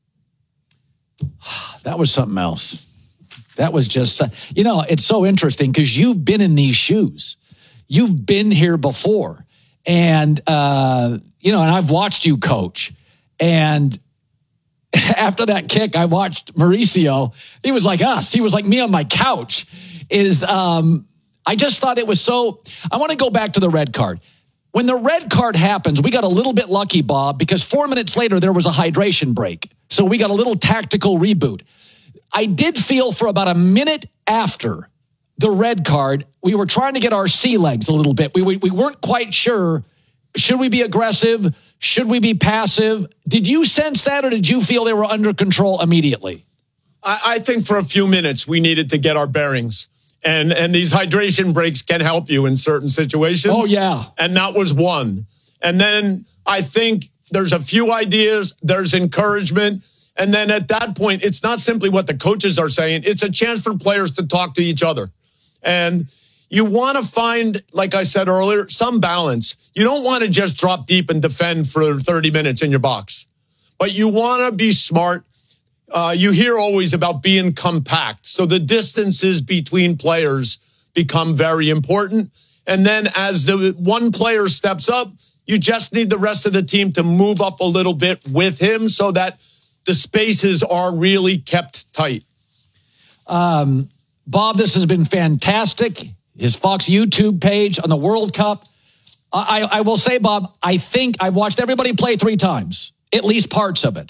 That was something else. That was just, you know, it's so interesting because you've been in these shoes. You've been here before. And, uh, you know, and I've watched you coach. And after that kick, I watched Mauricio. He was like us. He was like me on my couch. Is um, I just thought it was so, I want to go back to the red card. When the red card happens, we got a little bit lucky, Bob, because four minutes later, there was a hydration break. So we got a little tactical reboot. I did feel for about a minute after the red card, we were trying to get our sea legs a little bit. We, we, we weren't quite sure. Should we be aggressive? Should we be passive? Did you sense that, or did you feel they were under control immediately? I, I think for a few minutes, we needed to get our bearings. And and these hydration breaks can help you in certain situations. Oh, yeah. And that was one. And then I think there's a few ideas. There's encouragement. And then at that point, it's not simply what the coaches are saying. It's a chance for players to talk to each other. And you want to find, like I said earlier, some balance. You don't want to just drop deep and defend for thirty minutes in your box. But you want to be smart. Uh, you hear always about being compact. So the distances between players become very important. And then as the one player steps up, you just need the rest of the team to move up a little bit with him so that the spaces are really kept tight. Um, Bob, this has been fantastic. His Fox YouTube page on the World Cup. I, I, I will say, Bob, I think I've watched everybody play three times, at least parts of it.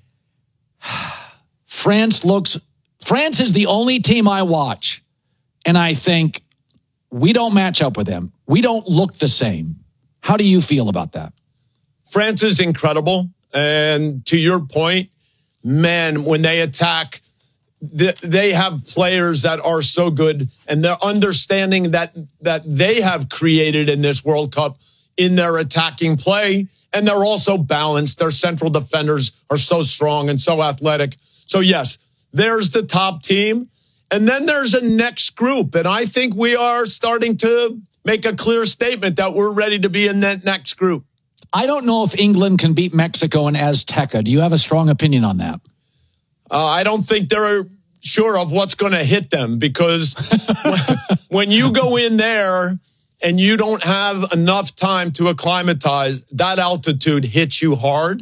France looks, France is the only team I watch, and I think we don't match up with them. We don't look the same. How do you feel about that? France is incredible. And to your point, man, when they attack, they have players that are so good, and they're understanding that that they have created in this World Cup in their attacking play, and they're also balanced. Their central defenders are so strong and so athletic. So yes, there's the top team, and then there's a next group, and I think we are starting to make a clear statement that we're ready to be in that next group. I don't know if England can beat Mexico in Azteca. Do you have a strong opinion on that? Uh, I don't think they're sure of what's going to hit them, because when you go in there and you don't have enough time to acclimatize, that altitude hits you hard.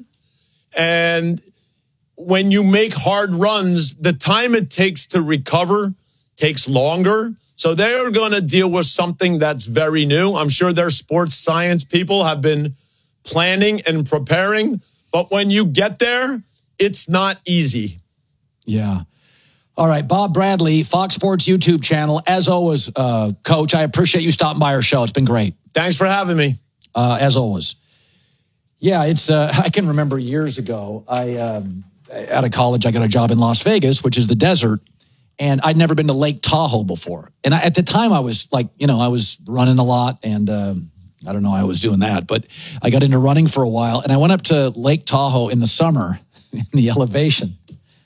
And when you make hard runs, the time it takes to recover takes longer. So they're going to deal with something that's very new. I'm sure their sports science people have been planning and preparing. But when you get there, it's not easy. Yeah. All right, Bob Bradley, Fox Sports YouTube channel. As always, uh, Coach, I appreciate you stopping by our show. It's been great. Thanks for having me. Uh, as always. Yeah, it's. Uh, I can remember years ago, I um, out of college, I got a job in Las Vegas, which is the desert, and I'd never been to Lake Tahoe before. And I, at the time, I was like, you know, I was running a lot, and uh, I don't know how I was doing that, but I got into running for a while, and I went up to Lake Tahoe in the summer in the elevation.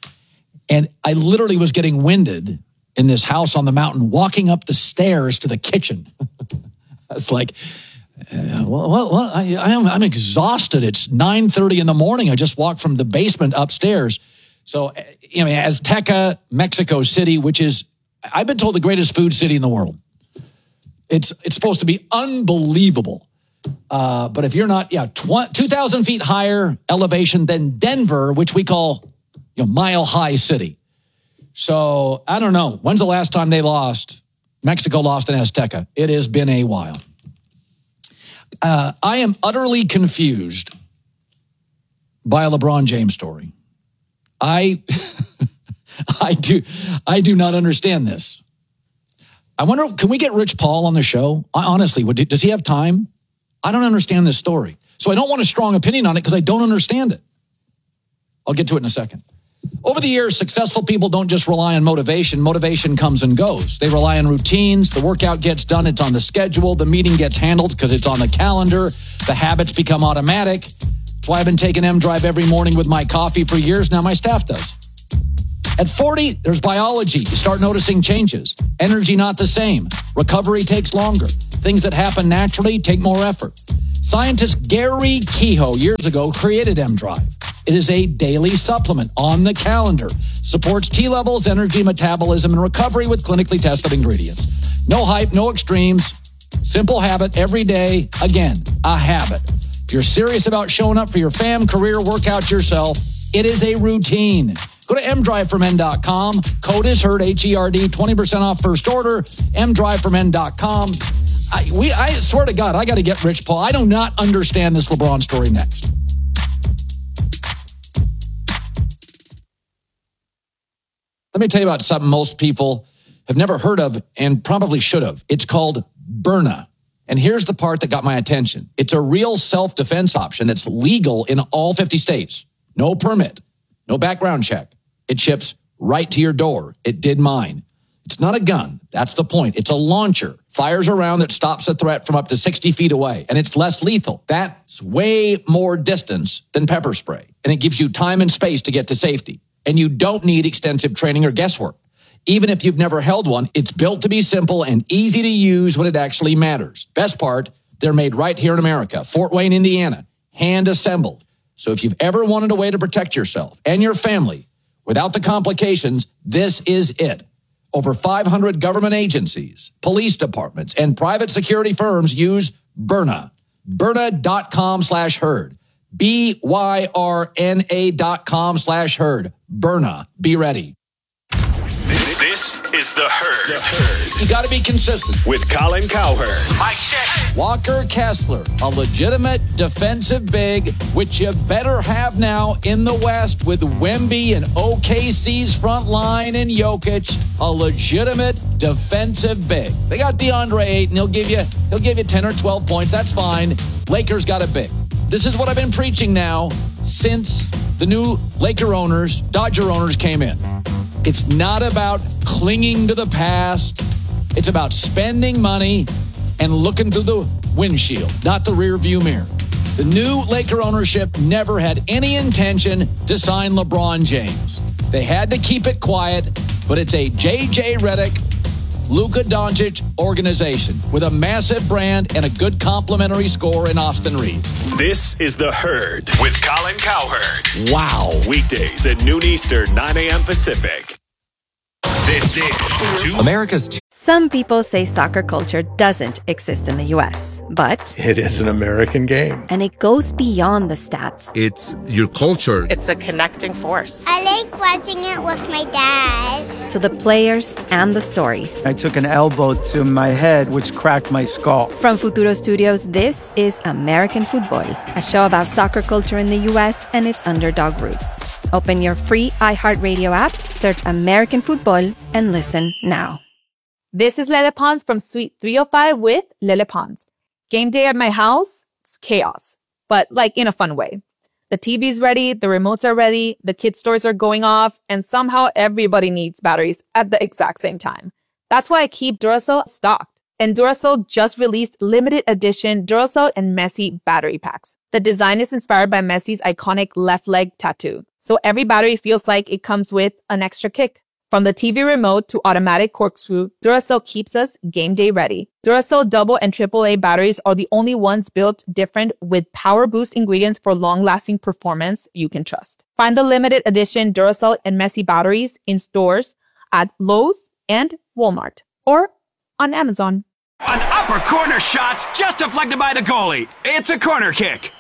And I literally was getting winded in this house on the mountain, walking up the stairs to the kitchen. I was like, uh, well, well, well I, I am, I'm exhausted. It's nine thirty in the morning. I just walked from the basement upstairs. So, you know, Azteca, Mexico City, which is, I've been told, the greatest food city in the world. It's it's supposed to be unbelievable. Uh, but if you're not, yeah, two thousand feet higher elevation than Denver, which we call, you know, Mile High City. So I don't know. When's the last time they lost? Mexico lost in Azteca. It has been a while. Uh, I am utterly confused by a LeBron James story. I, I do, I do not understand this. I wonder, can we get Rich Paul on the show? I, honestly, would, does he have time? I don't understand this story. So I don't want a strong opinion on it because I don't understand it. I'll get to it in a second. Over the years, successful people don't just rely on motivation. Motivation comes and goes. They rely on routines. The workout gets done. It's on the schedule. The meeting gets handled because it's on the calendar. The habits become automatic. That's why I've been taking M-Drive every morning with my coffee for years now. My staff does. At forty, there's biology. You start noticing changes. Energy not the same. Recovery takes longer. Things that happen naturally take more effort. Scientist Gary Kehoe years ago created M-Drive. It is a daily supplement on the calendar. Supports T levels, energy, metabolism, and recovery with clinically tested ingredients. No hype, no extremes. Simple habit every day. Again, a habit. If you're serious about showing up for your fam, career, workout yourself, it is a routine. Go to m drive for men dot com. Code is HERD, H E R D, twenty percent off first order, m drive for men dot com. I, we, I swear to God, I got to get rich, Paul. I do not understand this LeBron story next. Let me tell you about something most people have never heard of and probably should have. It's called Byrna. And here's the part that got my attention. It's a real self-defense option that's legal in all fifty states. No permit, no background check. It ships right to your door. It did mine. It's not a gun. That's the point. It's a launcher. Fires a round that stops a threat from up to sixty feet away. And it's less lethal. That's way more distance than pepper spray. And it gives you time and space to get to safety. And you don't need extensive training or guesswork. Even if you've never held one, it's built to be simple and easy to use when it actually matters. Best part, they're made right here in America, Fort Wayne, Indiana, hand assembled. So if you've ever wanted a way to protect yourself and your family without the complications, this is it. Over five hundred government agencies, police departments, and private security firms use Byrna. Byrna.com slash herd. B Y R N A dot com slash herd. Byrna. Be ready. This is The Herd. The Herd. You got to be consistent. With Colin Cowherd. Mike check. Walker Kessler, a legitimate defensive big, which you better have now in the West with Wemby and O K C's front line and Jokic, a legitimate defensive big. They got DeAndre Ayton. He'll give you, he'll give you ten or twelve points. That's fine. Lakers got a big. This is what I've been preaching now since the new Laker owners, Dodger owners came in. It's not about clinging to the past. It's about spending money and looking through the windshield, not the rear view mirror. The new Laker ownership never had any intention to sign LeBron James. They had to keep it quiet, but it's a J J Redick, Luka Doncic organization with a massive brand and a good complimentary score in Austin Reeves. This is The Herd with Colin Cowherd. Wow. Weekdays at noon Eastern, nine a.m. Pacific. This is two America's. Two- Some people say soccer culture doesn't exist in the U S, but It is an American game. and it goes beyond the stats. It's your culture. It's a connecting force. I like watching it with my dad. To the players and the stories. I took an elbow to my head, which cracked my skull. From Futuro Studios, this is American Football, a show about soccer culture in the U S and its underdog roots. Open your free iHeartRadio app, search American Football, and listen now. This is Lele Pons from Suite three oh five with Lele Pons. Game day at my house, it's chaos, but like in a fun way. The T V's ready, the remotes are ready, the kids' toys are going off, and somehow everybody needs batteries at the exact same time. That's why I keep Duracell stocked. And Duracell just released limited edition Duracell and Messi battery packs. The design is inspired by Messi's iconic left leg tattoo. So every battery feels like it comes with an extra kick. From the T V remote to automatic corkscrew, Duracell keeps us game day ready. Duracell double and triple A batteries are the only ones built different with power boost ingredients for long-lasting performance you can trust. Find the limited edition Duracell and Messi batteries in stores at Lowe's and Walmart or on Amazon. An upper corner shot's just deflected by the goalie. It's a corner kick.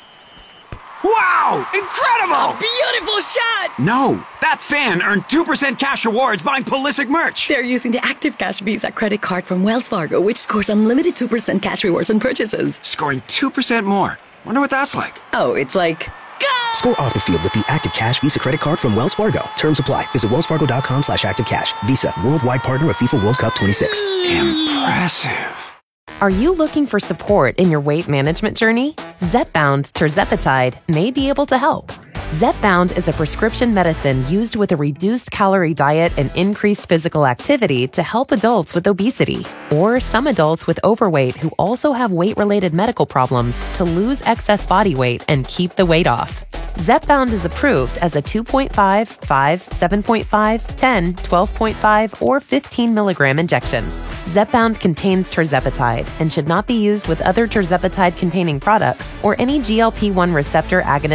Wow! Incredible! A beautiful shot! No, that fan earned two percent cash rewards buying Pulisic merch. They're using the Active Cash Visa credit card from Wells Fargo, which scores unlimited two percent cash rewards on purchases. Scoring two percent more. Wonder what that's like. Oh, it's like... Score off the field with the Active Cash Visa credit card from Wells Fargo. Terms apply. Visit wellsfargo.com slash active cash. Visa, worldwide partner of FIFA World Cup twenty-six. Impressive. Are you looking for support in your weight management journey? Zepbound tirzepatide may be able to help. Zepbound is a prescription medicine used with a reduced calorie diet and increased physical activity to help adults with obesity, or some adults with overweight who also have weight-related medical problems to lose excess body weight and keep the weight off. Zepbound is approved as a two point five, five, seven point five, ten, twelve point five, or fifteen milligram injection. Zepbound contains tirzepatide and should not be used with other tirzepatide-containing products or any G L P one receptor agonist